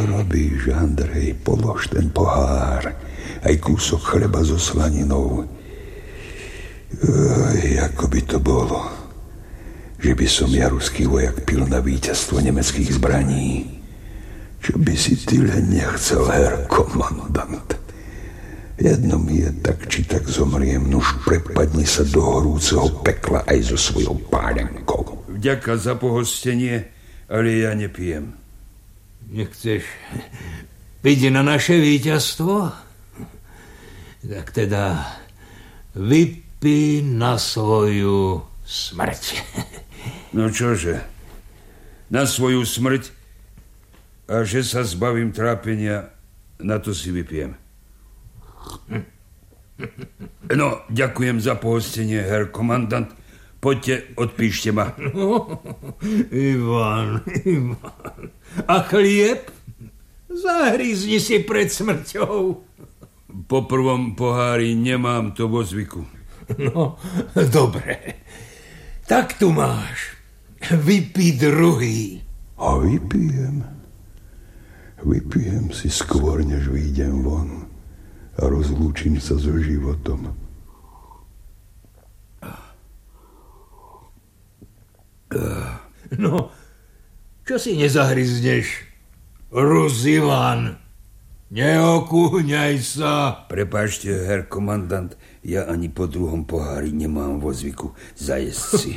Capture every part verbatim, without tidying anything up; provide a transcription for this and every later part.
robíš, Andrej? Polož ten pohár. Aj kúsok chleba so slaninou. Oj, ako by to bolo, že by som ja, ruský vojak, pil na víťazstvo nemeckých zbraní. Čo by si ty len nechcel, herr komandant? Jedno mi je, tak či tak zomriem, nuž prepadni sa do horúceho pekla aj so svojou pálenkou. Vďaka za pohostenie, ale ja nepijem. Nechceš piť na naše víťazstvo? Tak teda vypí na svoju smrť. No čože? Na svoju smrť? A že sa zbavím trápenia, na to si vypijem. No, ďakujem za pohostenie, herr komandant. Poďte, odpíšte ma. No, Ivan, Ivan. A chlieb? Zahryzni si pred smrťou. Po prvom pohári nemám to vo zvyku. No, dobre. Tak tu máš. Vypí druhý. A vypijem. Vypijem si skôr, než vyjdem von a rozlúčim sa so životom. No, čo si nezahryzneš, Rus Ivan? Neokúhňaj sa. Prepáčte, herr komandant, ja ani po druhom pohári nemám vo zvyku zajesť si.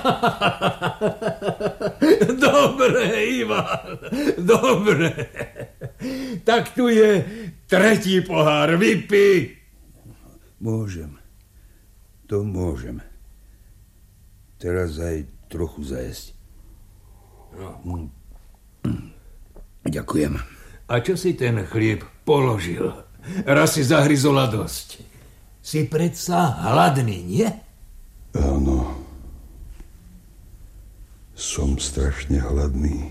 Dobre, Ivan, dobre. Tak tu je tretí pohár, vypí. Môžem, to môžem. Teraz aj trochu zajesť. No. Ďakujem. A čo si ten chlieb položil? Raz si zahryzola dosť. Si predsa hladný, nie? Áno. Som strašne hladný.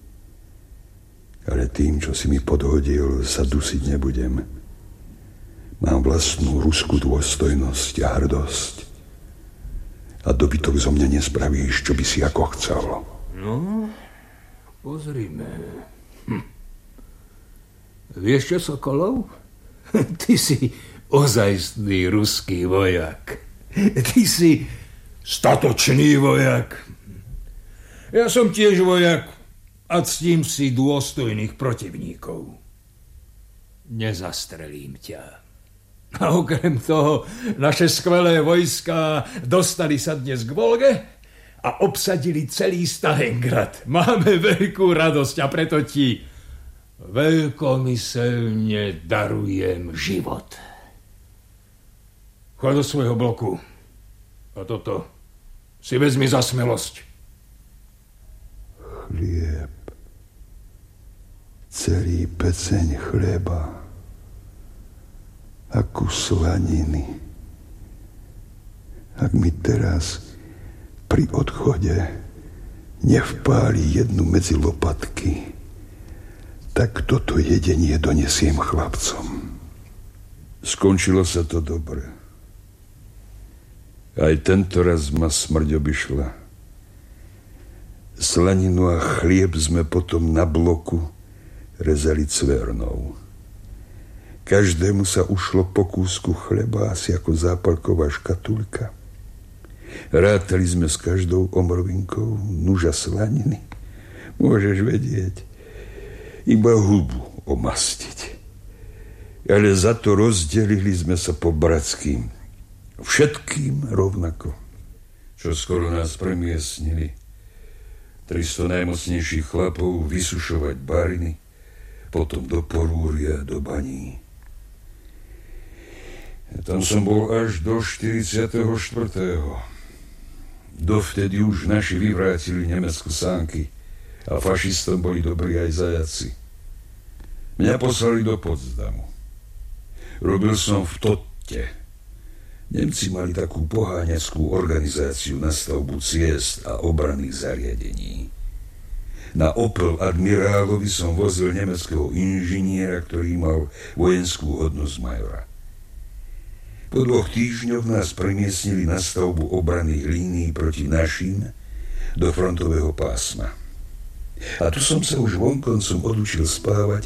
Ale tým, čo si mi podhodil, sa dusiť nebudem. Mám vlastnú ruskú dôstojnosť a hrdosť. A dobytok zo mňa nespravíš, čo by si ako chcel. No, pozrime. Hm. Vieš čo, Sokolov? Ty si ozajstný ruský vojak. Ty si statočný vojak. Ja som tiež vojak a ctím si dôstojných protivníkov. Nezastrelím ťa. A okrem toho, naše skvelé vojská dostali sa dnes k Volge a obsadili celý Stalingrad. Máme veľkú radosť a preto ti veľkomyselne darujem život. Choď do svojho bloku a toto si vezmi za smelosť. Chlieb. Celý peceň chleba. A kus slaniny. Ak mi teraz pri odchode nevpáli jednu medzi lopatky, tak toto jedenie donesiem chlapcom. Skončilo sa to dobre. Aj tento raz ma smrť obišla. Slaninu a chlieb sme potom na bloku rezali cvernou. Každému sa ušlo po kúsku chleba, asi ako zápalková škatulka. Rátali sme s každou omrvinkou nuža slaniny. Môžeš vedieť, iba hubu omastiť. Ale za to rozdelili sme sa po bratským. Všetkým rovnako. Čo skoro nás premiestnili. tristo najmocnejších chlapov vysušovať bariny, potom do porúria, do baní. Tam som bol až do štyridsiateho štvrtého Dovtedy už naši vyvrátili Nemecku sánky a fašistom boli dobrí aj zajaci. Mňa poslali do Potsdamu. Robil som v Totte. Nemci mali takú poháňackú organizáciu na stavbu ciest a obranných zariadení. Na Opel admirálovi som vozil nemeckého inžiniera, ktorý mal vojenskú hodnosť majora. Po dvoch týždňoch nás premiestnili na stavbu obranných línií proti našim do frontového pásma. A tu som sa už vonkoncom odučil spávať